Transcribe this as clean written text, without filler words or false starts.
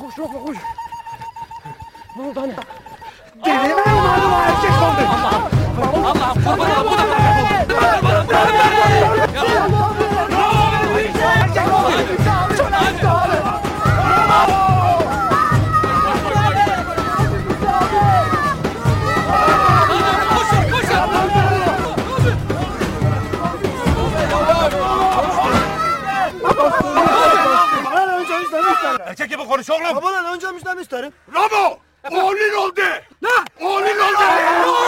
Koş Roko koş. Ne oldu anne? Deli mi umarım erkek oldu? Allah'ım kurban olayım. Erkek gibi konuş oğlum. Babadan önce müjdemi isterim. Ramo! Oğlun oldu! Ne? Oğlun oldu!